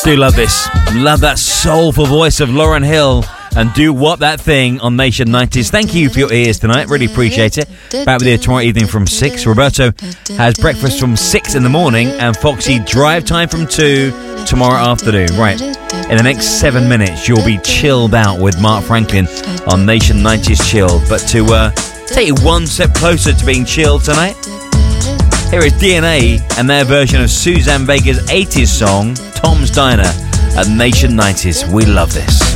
Do love this. Love that soulful voice of Lauryn Hill and Do What That Thing on Nation 90s. Thank you for your ears tonight. Really appreciate it. Back with you tomorrow evening from 6. Roberto has breakfast from 6 in the morning and Foxy drive time from 2 tomorrow afternoon. Right. In the next 7 minutes, you'll be chilled out with Mark Franklin on Nation 90s Chilled. But to take you one step closer to being chilled tonight, here is DNA and their version of Suzanne Vega's 80s song, Tom's Diner, at Nation 90s. We love this.